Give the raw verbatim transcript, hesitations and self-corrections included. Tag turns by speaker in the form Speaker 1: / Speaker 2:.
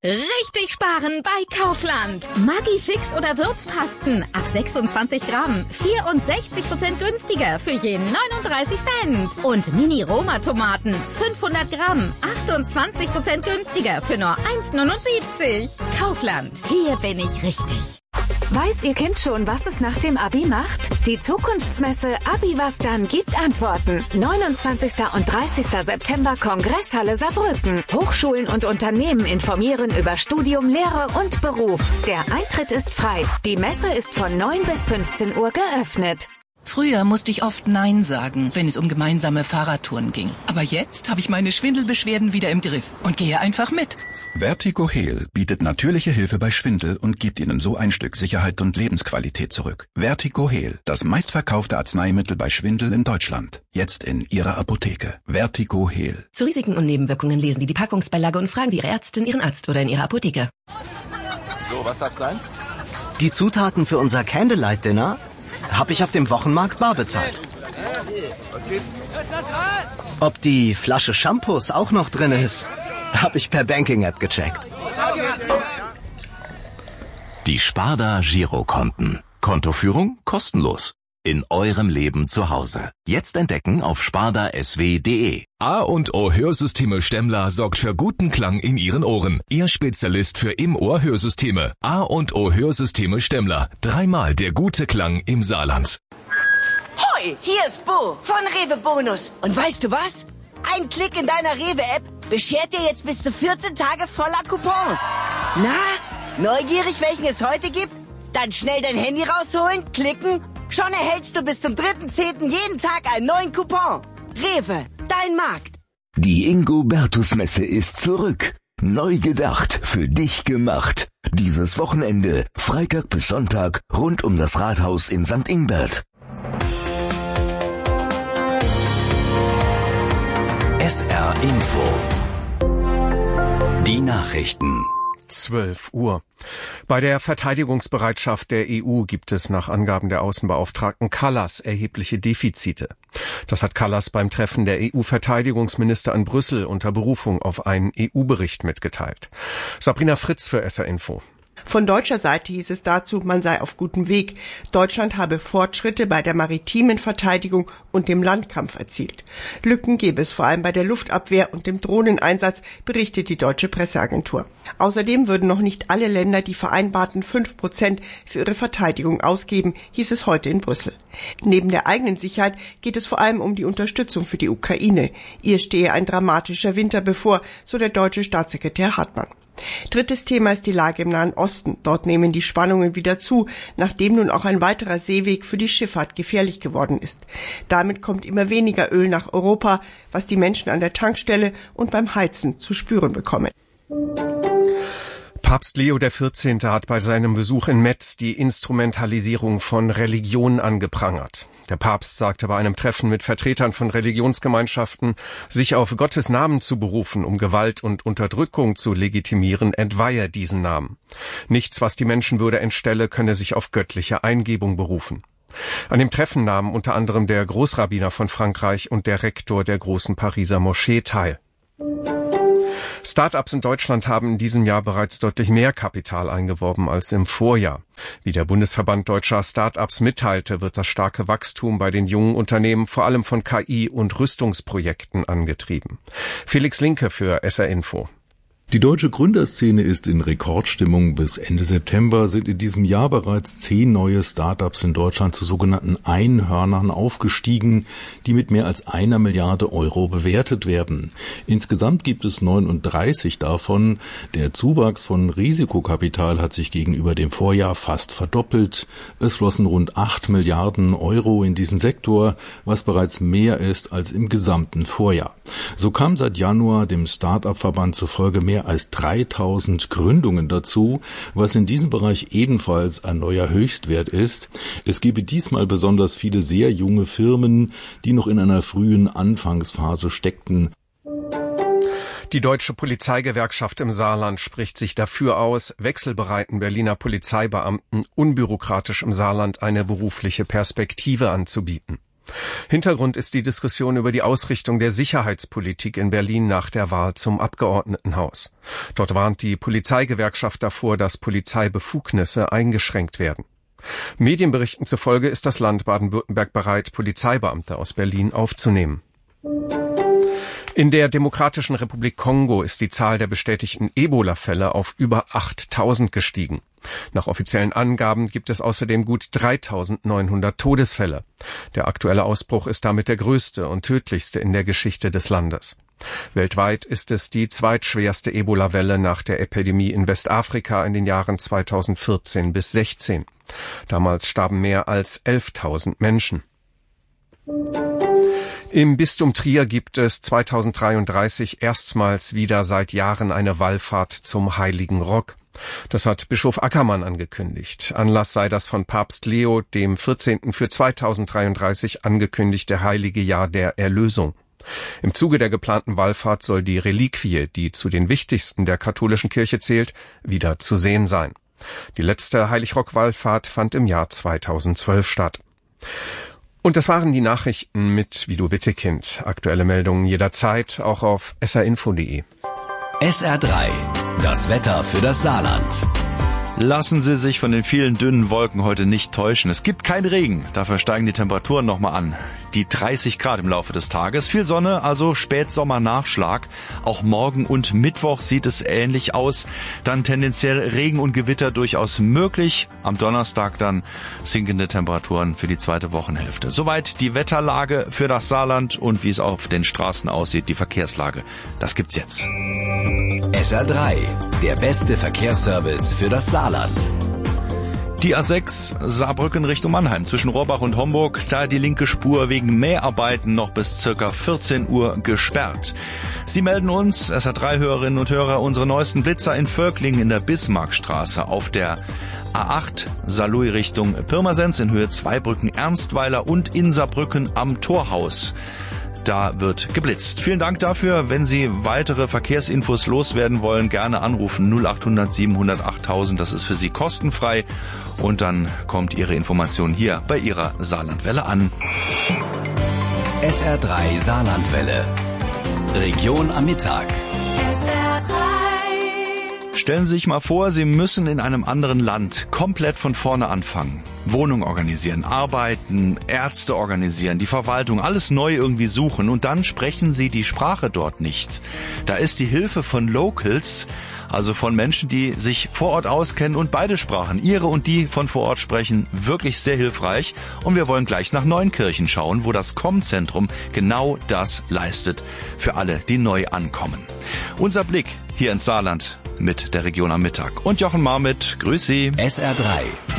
Speaker 1: Richtig sparen bei Kaufland. Maggi-Fix oder Würzpasten ab sechsundzwanzig Gramm. vierundsechzig Prozent günstiger für je neununddreißig Cent. Und Mini-Roma-Tomaten fünfhundert Gramm. achtundzwanzig Prozent günstiger für nur eins neunundsiebzig. Kaufland. Hier bin ich richtig.
Speaker 2: Weiß Ihr Kind schon, was es nach dem Abi macht? Die Zukunftsmesse Abi was dann gibt Antworten. neunundzwanzigsten und dreißigsten September Kongresshalle Saarbrücken. Hochschulen und Unternehmen informieren über Studium, Lehre und Beruf. Der Eintritt ist frei. Die Messe ist von neun bis fünfzehn Uhr geöffnet.
Speaker 3: Früher musste ich oft Nein sagen, wenn es um gemeinsame Fahrradtouren ging. Aber jetzt habe ich meine Schwindelbeschwerden wieder im Griff und gehe einfach mit.
Speaker 4: Vertigo Heal bietet natürliche Hilfe bei Schwindel und gibt Ihnen so ein Stück Sicherheit und Lebensqualität zurück. Vertigo Heal, das meistverkaufte Arzneimittel bei Schwindel in Deutschland. Jetzt in Ihrer Apotheke. Vertigo Heal.
Speaker 5: Zu Risiken und Nebenwirkungen lesen Sie die Packungsbeilage und fragen Sie Ihre Ärztin, Ihren Arzt oder in Ihrer Apotheke.
Speaker 6: So, was darf's sein?
Speaker 7: Die Zutaten für unser Candlelight-Dinner habe ich auf dem Wochenmarkt bar bezahlt.
Speaker 6: Was gibt's?
Speaker 7: Ob die Flasche Shampoos auch noch drin ist, habe ich per Banking-App gecheckt.
Speaker 8: Die Sparda Girokonten. Kontoführung kostenlos. In eurem Leben zu Hause. Jetzt entdecken auf sparda s w punkt d e.
Speaker 9: A und O Hörsysteme Stemmler sorgt für guten Klang in Ihren Ohren. Ihr Spezialist für Im-Ohr-Hörsysteme. A und O Hörsysteme Stemmler. Dreimal der gute Klang im Saarland.
Speaker 10: Hoi, hier ist Bo von Rewe Bonus.
Speaker 11: Und weißt du was? Ein Klick in deiner Rewe-App beschert dir jetzt bis zu vierzehn Tage voller Coupons. Na, neugierig, welchen es heute gibt? Dann schnell dein Handy rausholen, klicken. Schon erhältst du bis zum dritten zehnten jeden Tag einen neuen Coupon. Rewe, dein Markt.
Speaker 12: Die Ingo-Bertus-Messe ist zurück. Neu gedacht, für dich gemacht. Dieses Wochenende, Freitag bis Sonntag, rund um das Rathaus in Sankt Ingbert.
Speaker 8: S R Info. Die Nachrichten.
Speaker 13: zwölf Uhr. Bei der Verteidigungsbereitschaft der E U gibt es nach Angaben der Außenbeauftragten Kallas erhebliche Defizite. Das hat Kallas beim Treffen der E U-Verteidigungsminister in Brüssel unter Berufung auf einen E U-Bericht mitgeteilt. Sabrina Fritz für S R Info.
Speaker 14: Von deutscher Seite hieß es dazu, man sei auf gutem Weg. Deutschland habe Fortschritte bei der maritimen Verteidigung und dem Landkampf erzielt. Lücken gebe es vor allem bei der Luftabwehr und dem Drohneneinsatz, berichtet die deutsche Presseagentur. Außerdem würden noch nicht alle Länder die vereinbarten fünf Prozent für ihre Verteidigung ausgeben, hieß es heute in Brüssel. Neben der eigenen Sicherheit geht es vor allem um die Unterstützung für die Ukraine. Ihr stehe ein dramatischer Winter bevor, so der deutsche Staatssekretär Hartmann. Drittes Thema ist die Lage im Nahen Osten. Dort nehmen die Spannungen wieder zu, nachdem nun auch ein weiterer Seeweg für die Schifffahrt gefährlich geworden ist. Damit kommt immer weniger Öl nach Europa, was die Menschen an der Tankstelle und beim Heizen zu spüren bekommen.
Speaker 13: Papst Leo der vierzehnte hat bei seinem Besuch in Metz die Instrumentalisierung von Religion angeprangert. Der Papst sagte bei einem Treffen mit Vertretern von Religionsgemeinschaften, sich auf Gottes Namen zu berufen, um Gewalt und Unterdrückung zu legitimieren, entweihe diesen Namen. Nichts, was die Menschenwürde entstelle, könne sich auf göttliche Eingebung berufen. An dem Treffen nahmen unter anderem der Großrabbiner von Frankreich und der Rektor der großen Pariser Moschee teil. Start-ups in Deutschland haben in diesem Jahr bereits deutlich mehr Kapital eingeworben als im Vorjahr. Wie der Bundesverband Deutscher Start-ups mitteilte, wird das starke Wachstum bei den jungen Unternehmen vor allem von K I- und Rüstungsprojekten angetrieben. Felix Linke für S R Info.
Speaker 15: Die deutsche Gründerszene ist in Rekordstimmung. Bis Ende September sind in diesem Jahr bereits zehn neue Start-ups in Deutschland zu sogenannten Einhörnern aufgestiegen, die mit mehr als einer Milliarde Euro bewertet werden. Insgesamt gibt es neununddreißig davon. Der Zuwachs von Risikokapital hat sich gegenüber dem Vorjahr fast verdoppelt. Es flossen rund acht Milliarden Euro in diesen Sektor, was bereits mehr ist als im gesamten Vorjahr. So kam seit Januar dem Start-up-Verband zufolge mehr als dreitausend Gründungen dazu, was in diesem Bereich ebenfalls ein neuer Höchstwert ist. Es gebe diesmal besonders viele sehr junge Firmen, die noch in einer frühen Anfangsphase steckten.
Speaker 13: Die Deutsche Polizeigewerkschaft im Saarland spricht sich dafür aus, wechselbereiten Berliner Polizeibeamten unbürokratisch im Saarland eine berufliche Perspektive anzubieten. Hintergrund ist die Diskussion über die Ausrichtung der Sicherheitspolitik in Berlin nach der Wahl zum Abgeordnetenhaus. Dort warnt die Polizeigewerkschaft davor, dass Polizeibefugnisse eingeschränkt werden. Medienberichten zufolge ist das Land Baden-Württemberg bereit, Polizeibeamte aus Berlin aufzunehmen. In der Demokratischen Republik Kongo ist die Zahl der bestätigten Ebola-Fälle auf über achttausend gestiegen. Nach offiziellen Angaben gibt es außerdem gut dreitausendneunhundert Todesfälle. Der aktuelle Ausbruch ist damit der größte und tödlichste in der Geschichte des Landes. Weltweit ist es die zweitschwerste Ebola-Welle nach der Epidemie in Westafrika in den Jahren zweitausendvierzehn bis sechzehn. Damals starben mehr als elftausend Menschen. Im Bistum Trier gibt es zweitausenddreiunddreißig erstmals wieder seit Jahren eine Wallfahrt zum Heiligen Rock. Das hat Bischof Ackermann angekündigt. Anlass sei das von Papst Leo dem vierzehnten für zweitausenddreiunddreißig angekündigte Heilige Jahr der Erlösung. Im Zuge der geplanten Wallfahrt soll die Reliquie, die zu den wichtigsten der katholischen Kirche zählt, wieder zu sehen sein. Die letzte Heilig-Rock-Wallfahrt fand im Jahr zweitausendzwölf statt. Und das waren die Nachrichten mit Vido Wittekind. Aktuelle Meldungen jederzeit, auch auf s r info punkt d e.
Speaker 16: S R drei, das Wetter für das Saarland.
Speaker 17: Lassen Sie sich von den vielen dünnen Wolken heute nicht täuschen. Es gibt keinen Regen, dafür steigen die Temperaturen nochmal an. Die dreißig Grad im Laufe des Tages, viel Sonne, also Spätsommernachschlag. Auch morgen und Mittwoch sieht es ähnlich aus. Dann tendenziell Regen und Gewitter durchaus möglich. Am Donnerstag dann sinkende Temperaturen für die zweite Wochenhälfte. Soweit die Wetterlage für das Saarland und wie es auf den Straßen aussieht, die Verkehrslage. Das gibt's jetzt.
Speaker 16: S R drei, der beste Verkehrsservice für das Saarland.
Speaker 17: Die A sechs Saarbrücken Richtung Mannheim zwischen Rohrbach und Homburg, da die linke Spur wegen Mäharbeiten noch bis circa vierzehn Uhr gesperrt. Sie melden uns, S R drei Hörerinnen und Hörer, unsere neuesten Blitzer in Völklingen in der Bismarckstraße, auf der A acht Saarlouis Richtung Pirmasens in Höhe Zweibrücken Ernstweiler und in Saarbrücken am Torhaus. Da wird geblitzt. Vielen Dank dafür. Wenn Sie weitere Verkehrsinfos loswerden wollen, gerne anrufen null achthundert siebenhundert achttausend. Das ist für Sie kostenfrei. Und dann kommt Ihre Information hier bei Ihrer Saarlandwelle an.
Speaker 16: S R drei Saarlandwelle. Region am Mittag.
Speaker 18: S R drei.
Speaker 17: Stellen Sie sich mal vor, Sie müssen in einem anderen Land komplett von vorne anfangen. Wohnung organisieren, arbeiten, Ärzte organisieren, die Verwaltung, alles neu irgendwie suchen und dann sprechen Sie die Sprache dort nicht. Da ist die Hilfe von Locals, also von Menschen, die sich vor Ort auskennen und beide Sprachen, ihre und die von vor Ort sprechen, wirklich sehr hilfreich. Und wir wollen gleich nach Neunkirchen schauen, wo das Com-Zentrum genau das leistet für alle, die neu ankommen. Unser Blick hier ins Saarland mit der Region am Mittag. Und Jochen Marmit, grüß Sie.
Speaker 16: S R drei.